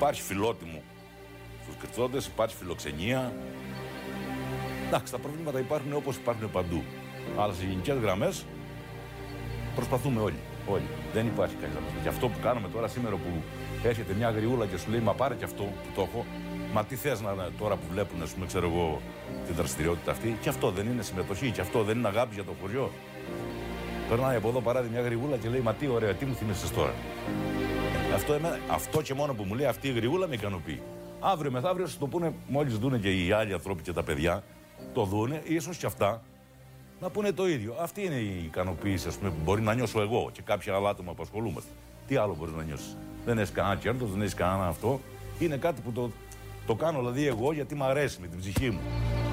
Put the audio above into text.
υπάρχει φιλότιμο στους κρυφτώντες, υπάρχει φιλοξενία. Εντάξει, τα προβλήματα υπάρχουν όπως υπάρχουν παντού. Αλλά σε γενικές γραμμές προσπαθούμε όλοι. Δεν υπάρχει κανένα. Και αυτό που κάνουμε τώρα σήμερα που έρχεται μια γριούλα και σου λέει, μα πάρε και αυτό που το έχω. Μα τι θες τώρα που βλέπουν, ας πούμε, ξέρω εγώ, την δραστηριότητα αυτή. Και αυτό δεν είναι συμμετοχή, και αυτό δεν είναι αγάπη για το χωριό. Περνάει από εδώ παράδειγμα μια γριούλα και λέει, μα τι ωραία, τι μου θύμισες τώρα. Αυτό και μόνο που μου λέει αυτή η γριούλα με ικανοποιεί. Αύριο μεθαύριο σου το πούνε, μόλις δούνε και οι άλλοι άνθρωποι και τα παιδιά, το δούνε, ίσως και αυτά να πούνε το ίδιο. Αυτή είναι η ικανοποίηση, ας πούμε, που μπορεί να νιώσω εγώ και κάποια άλλα άτομα που ασχολούμαστε. Τι άλλο μπορεί να νιώσει. Δεν έχει κανένα κέρδος, δεν έχει κανένα αυτό. Είναι κάτι που το κάνω δηλαδή εγώ γιατί μου αρέσει με την ψυχή μου.